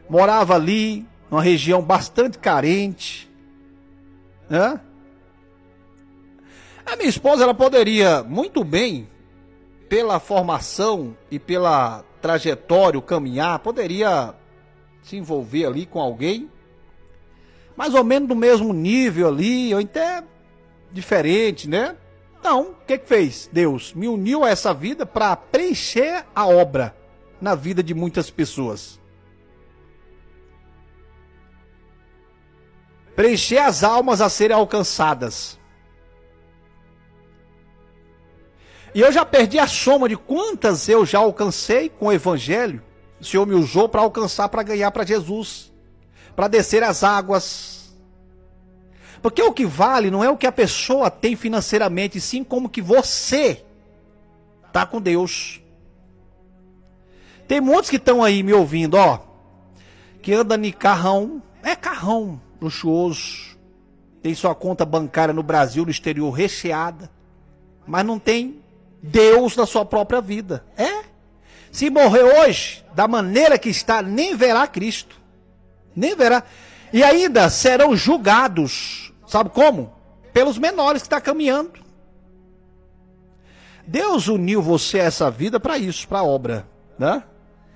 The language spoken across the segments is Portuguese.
morava ali, numa região bastante carente, né? A minha esposa, ela poderia muito bem, pela formação e pela trajetória, o caminhar, poderia se envolver ali com alguém, mais ou menos do mesmo nível ali, ou até diferente, né? Não, o que fez? Deus me uniu a essa vida para preencher a obra na vida de muitas pessoas. Preencher as almas a serem alcançadas. E eu já perdi a soma de quantas eu já alcancei com o Evangelho. O Senhor me usou para alcançar, para ganhar para Jesus, para descer as águas. Porque o que vale não é o que a pessoa tem financeiramente, sim como que você está com Deus. Tem muitos que estão aí me ouvindo, ó, que andam em carrão, carrão luxuoso, tem sua conta bancária no Brasil, no exterior recheada, mas não tem Deus na sua própria vida. Se morrer hoje, da maneira que está, nem verá Cristo. Nem verá. E ainda serão julgados. Sabe como? Pelos menores que estão caminhando. Deus uniu você a essa vida para isso, para a obra, né?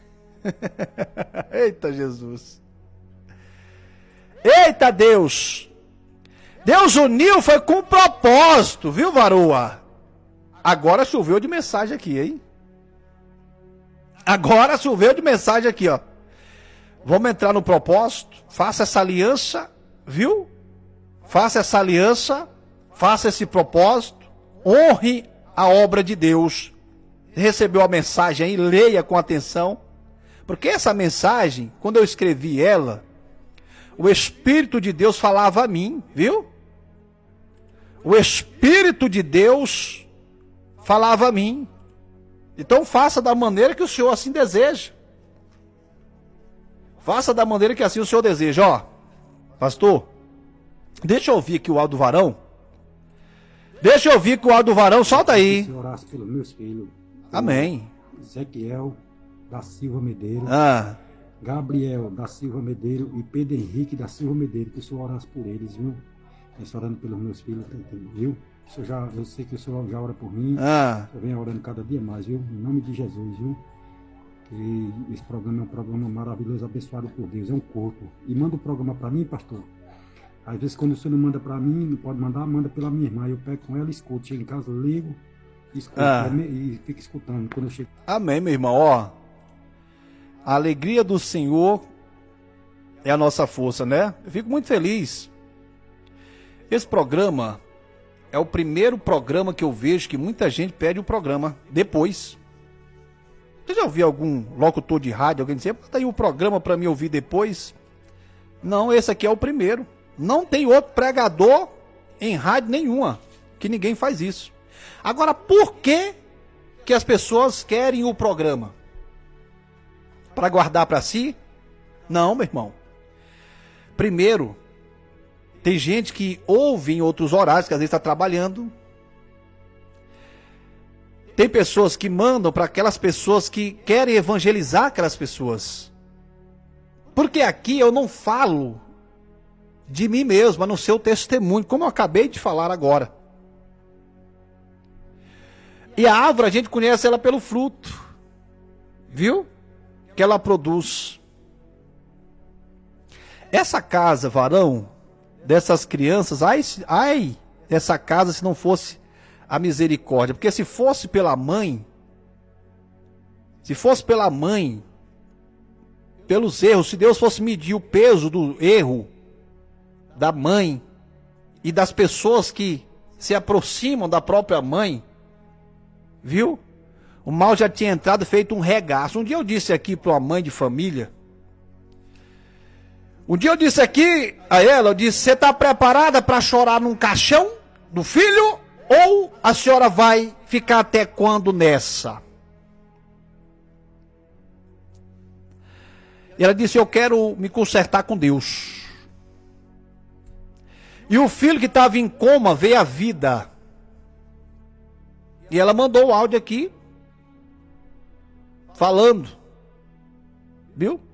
Eita Jesus. Eita Deus. Deus uniu, foi com propósito, viu, varoa? Agora choveu de mensagem aqui, hein? Agora choveu de mensagem aqui, ó. Vamos entrar no propósito. Faça essa aliança, viu? Faça essa aliança, faça esse propósito, honre a obra de Deus. Recebeu a mensagem aí, leia com atenção. Porque essa mensagem, quando eu escrevi ela, o Espírito de Deus falava a mim, viu? O Espírito de Deus falava a mim. Então faça da maneira que o Senhor assim deseja. Faça da maneira que assim o Senhor deseja. Ó, pastor, deixa eu ouvir aqui o Aldo Varão. Deixa eu ouvir que o Aldo Varão, solta aí. Que orasse pelos meus filhos. Amém. Ezequiel da Silva Medeiros. Gabriel da Silva Medeiros e Pedro Henrique da Silva Medeiros. Que o Senhor orasse por eles, viu? Eu orando pelos meus filhos, viu? Eu sei que o Senhor já ora por mim. Eu venho orando cada dia mais, viu? Em nome de Jesus, viu? Que esse programa é um programa maravilhoso, abençoado por Deus. É um corpo. E manda o programa para mim, pastor. Às vezes, quando o senhor não manda para mim, não pode mandar, manda pela minha irmã. Eu pego com ela e escuto. Chego em casa, ligo, escuto e fico escutando. Quando eu chego... Amém, meu irmão. Ó, a alegria do Senhor é a nossa força, né? Eu fico muito feliz. Esse programa é o primeiro programa que eu vejo que muita gente pede o programa depois. Você já ouviu algum locutor de rádio, alguém dizer, bota aí o programa para me ouvir depois? Não, esse aqui é o primeiro. Não tem outro pregador em rádio nenhuma, que ninguém faz isso. Agora, por que as pessoas querem o programa? Para guardar para si? Não, meu irmão. Primeiro, tem gente que ouve em outros horários, que às vezes está trabalhando. Tem pessoas que mandam para aquelas pessoas que querem evangelizar aquelas pessoas. Porque aqui eu não falo de mim mesmo, a não ser o testemunho, como eu acabei de falar agora. E a árvore a gente conhece ela pelo fruto, viu? Que ela produz. Essa casa, varão, dessas crianças, ai dessa casa se não fosse a misericórdia, porque se fosse pela mãe, pelos erros, se Deus fosse medir o peso do erro da mãe e das pessoas que se aproximam da própria mãe, viu? O mal já tinha entrado e feito um regaço. Um dia eu disse aqui para uma mãe de família, a ela, eu disse, você está preparada para chorar num caixão do filho? Ou a senhora vai ficar até quando nessa? E ela disse, eu quero me consertar com Deus. E o filho que estava em coma veio à vida. E ela mandou o áudio aqui, falando. Viu?